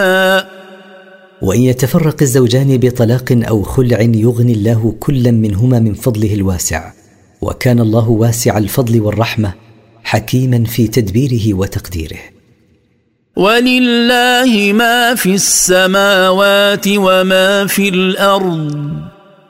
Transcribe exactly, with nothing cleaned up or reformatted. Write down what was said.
وإن يتفرق الزوجان بطلاق أو خلع يغني الله كلا منهما من فضله الواسع، وكان الله واسع الفضل والرحمة حكيما في تدبيره وتقديره. ولله ما في السماوات وما في الأرض